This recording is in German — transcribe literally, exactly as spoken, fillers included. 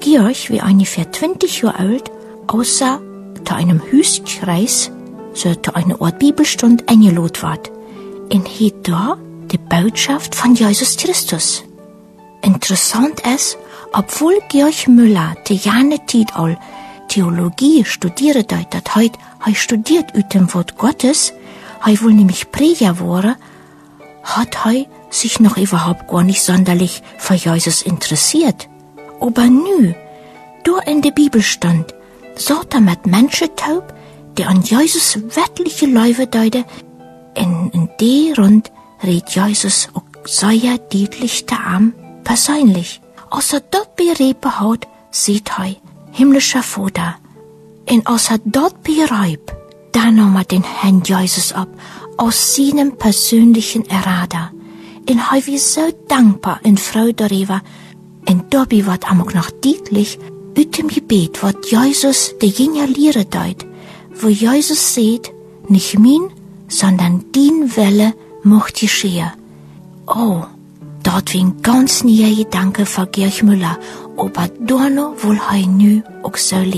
Georg wie ungefähr zwanzig Jahre alt, außer zu einem Hüskreis, so zu einer Art Bibelstunde eingeladen ward. Und hat da die Botschaft von Jesus Christus. Interessant ist, obwohl Georg Müller die jane Zeit all Theologie studiert hat, dat heut, he studiert ut dem Wort Gottes, he wohl nämlich Prediger wurde, hat he sich noch überhaupt gar nicht sonderlich für Jesus interessiert. Aber nü, da in der Bibel stand, sagt er mit Menschen taub, die an Jesus wettliche Läufe deuten, in, in der Rund redet Jesus auch sehr deutlich der Arm persönlich. Als er dort bereiben hat, sieht er, himmlischer Vater. Und als er dort bereibt, dann nahm er den Herrn Jesus ab, aus seinem persönlichen Errader. Und er war so dankbar und froh darüber. Und dabei wird ihm auch noch deutlich, ut dem Gebet, was Jesus der Jünger lehren deut, wo Jesus sagt, nicht mein, sondern din Wille mocht geschehen. Oh, dort wie ein ganz neuer Gedanke für Georg Müller, aber da noch wohl he nü auch so